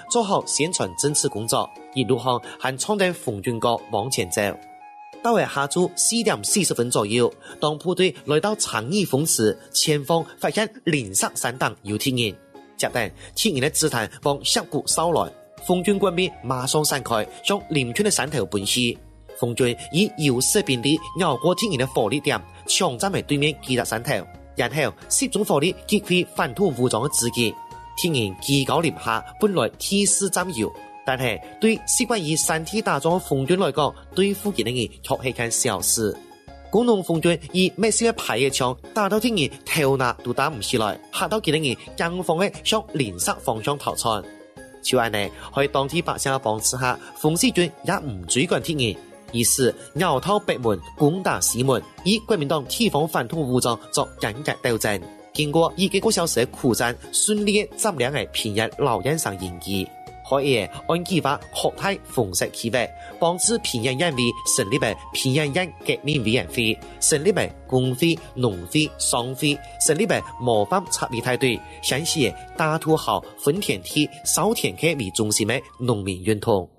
做好宣傳政治工作，一路上還衝登奉軍閣往前走。到了下晝4點40分左右，當部隊來到長義峰時，前方發現連殺3黨有敵人。接等敵人的子彈往峽谷掃來，奉軍官兵馬上散開，向鄰村的山頭奔去。奉軍以優勢兵力繞過敵人的火力點，搶佔喺對面基達山頭，然後集中火力擊潰反土武裝的自己。敵人居高臨下，本來氣勢佔優，但係對習慣以山體打仗的奉軍來講，對付佢哋嘅卻係件小事。工農奉軍以每小一排嘅槍打到敵人頭拿都打唔起來，嚇到佢哋驚慌嘅向連殺方向逃竄。就按呢，喺當地百姓嘅幫持下，奉使軍也唔追趕敵人，於是繞透北門攻打西門，以國民黨地方反土武裝作緊急鬥爭。經過幾個小時嘅苦戰，順利佔領嘅平日老燕山營基。可以按計劃擴大奉石區域，幫助平壤縣委成立嘅平壤縣革命委員會，成立嘅工會、農會、商會，成立嘅模範策略隊隊，詳細打土豪分田地、掃田客為中心嘅農民運動。